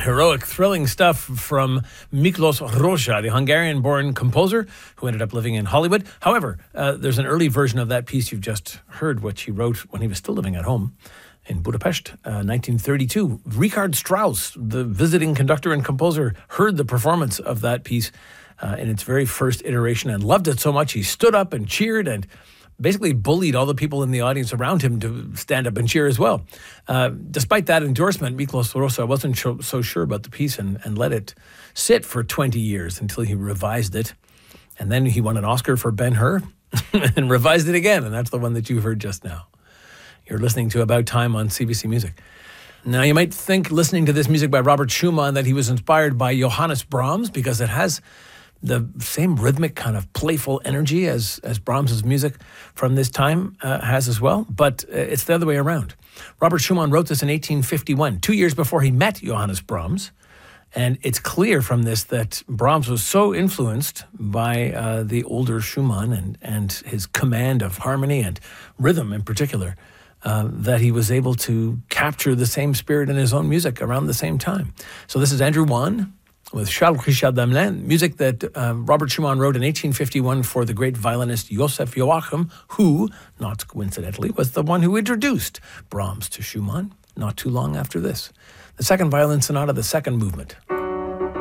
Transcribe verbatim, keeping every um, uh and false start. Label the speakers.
Speaker 1: heroic, thrilling stuff from Miklos Rozsa, the Hungarian-born composer who ended up living in Hollywood. However, uh, there's an early version of that piece you've just heard, which he wrote when he was still living at home in Budapest, uh, nineteen thirty-two. Richard Strauss, the visiting conductor and composer, heard the performance of that piece uh, in its very first iteration and loved it so much he stood up and cheered and basically bullied all the people in the audience around him to stand up and cheer as well. Uh, despite that endorsement, Miklos Rozsa wasn't so, so sure about the piece and, and let it sit for twenty years until he revised it. And then he won an Oscar for Ben-Hur and revised it again, and that's the one that you heard just now. You're listening to About Time on C B C Music. Now, you might think, listening to this music by Robert Schumann, that he was inspired by Johannes Brahms because it has the same rhythmic kind of playful energy as, as Brahms's music from this time uh, has as well, but uh, it's the other way around. Robert Schumann wrote this in eighteen fifty-one, two years before he met Johannes Brahms, and it's clear from this that Brahms was so influenced by uh, the older Schumann and, and his command of harmony and rhythm in particular, uh, that he was able to capture the same spirit in his own music around the same time. So this is Andrew Wan with Charles Richard Damelin, music that uh, Robert Schumann wrote in eighteen fifty-one for the great violinist Joseph Joachim, who, not coincidentally, was the one who introduced Brahms to Schumann not too long after this. The second violin sonata, the second movement.